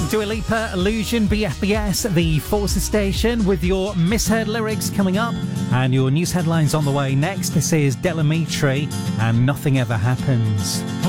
Dua Lipa, Illusion, BFBS, the Forces Station with your misheard lyrics coming up and your news headlines on the way next. This is Delamitri and Nothing Ever Happens.